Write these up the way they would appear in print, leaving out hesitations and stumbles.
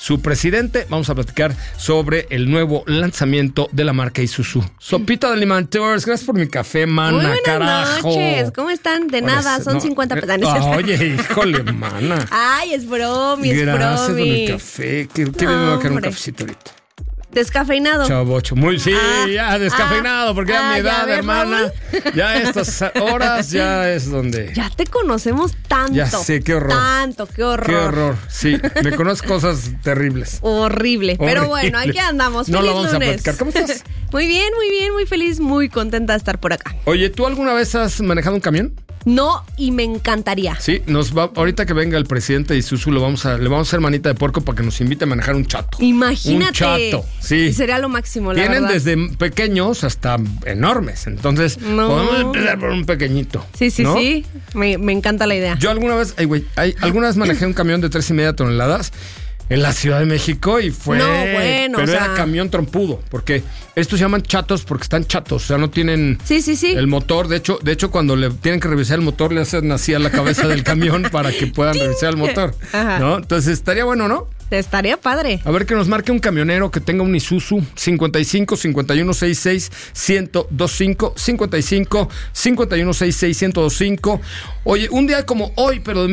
su presidente. Vamos a platicar sobre el nuevo lanzamiento de la marca Isuzu. Sopita de Alimentores, gracias por mi café, mana, Muy buenas carajo. noches, ¿cómo están? De nada, son 50 pesos. Oye, híjole, mana. Ay, es bromi, es Gracias por bromi. mi café. ¿Qué me va a quedar un cafecito ahorita? Descafeinado. Chavocho, ya descafeinado, porque ya mi edad, ¿ya hermana, ya estas horas ya es donde... Ya te conocemos tanto. Ya sé, qué horror. Tanto, qué horror. Qué horror, sí, me conozco cosas terribles. Horrible. Pero bueno, aquí andamos. No Feliz lo vamos lunes. a platicar. ¿Cómo estás? Muy bien, muy feliz, muy contenta de estar por acá. Oye, ¿tú alguna vez has manejado un camión? No, y me encantaría. Sí, ahorita que venga el presidente de Isuzu, le vamos a hacer manita de puerco para que nos invite a manejar un chato. Imagínate. Un chato, sí. Sería lo máximo, la Tienen verdad. desde pequeños hasta enormes, entonces podemos empezar por un pequeñito. Sí, ¿no? sí. Me encanta la idea. Yo alguna vez, alguna vez manejé un camión de 3.5 toneladas en la Ciudad de México y fue... No, bueno, pero o sea... era camión trompudo, porque estos se llaman chatos porque están chatos, o sea, no tienen Sí. el motor. De hecho, cuando le tienen que revisar el motor, le hacen así a la cabeza del camión para que puedan revisar el motor. Ajá. ¿No? Entonces, estaría bueno, ¿no? Estaría padre. A ver, que nos marque un camionero que tenga un Isuzu 55 51 66 1025 55 51 66 1025. Oye, un día como hoy, pero de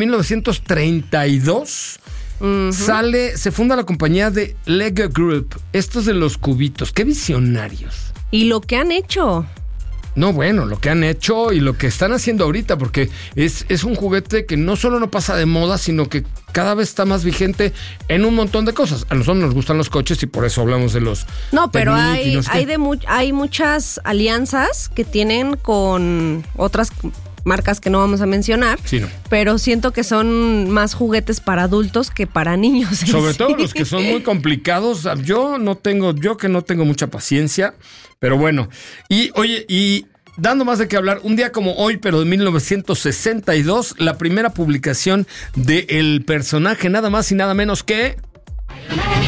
1932, se funda la compañía de Lego Group. Estos de los cubitos, qué visionarios. Y lo que han hecho. No, bueno, lo que han hecho y lo que están haciendo ahorita, porque es un juguete que no solo no pasa de moda, sino que cada vez está más vigente en un montón de cosas. A nosotros nos gustan los coches y por eso hablamos de los... No, pero Technic hay muchas alianzas que tienen con otras marcas que no vamos a mencionar, Sí, no. pero siento que son más juguetes para adultos que para niños. Sobre todo los que son muy complicados. Yo que no tengo mucha paciencia, pero bueno. Y oye, y dando más de qué hablar, un día como hoy, pero de 1962, la primera publicación del personaje nada más y nada menos que...